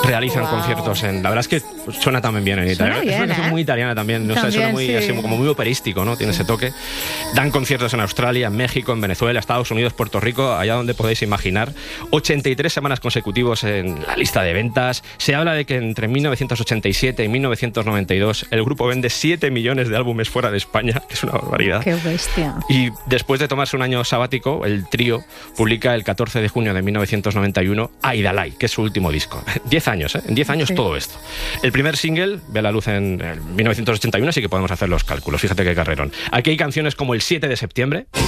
realizan conciertos en... La verdad es que suena también bien en italiano. Suena bien, es muy italiana también, no sé, suena muy, así, como muy operístico, ¿no? Tiene ese toque. Dan conciertos en Australia, en México, en Venezuela, Estados Unidos, Puerto Rico, allá donde podéis imaginar. 83 semanas consecutivos en la lista de ventas. Se habla de que entre 1987 y 1992 el grupo vende 7 millones de álbumes fuera de España, que es una barbaridad. ¡Qué bestia! Y después de tomarse un año sabático, el trío publica el 14 de junio de 1991 Aidalai, que es su último disco. 10 años, ¿eh? En 10 años todo esto. El primer single ve la luz en 1981, así que podemos hacer los cálculos. Fíjate qué carrerón. Aquí hay canciones como El 7 de septiembre...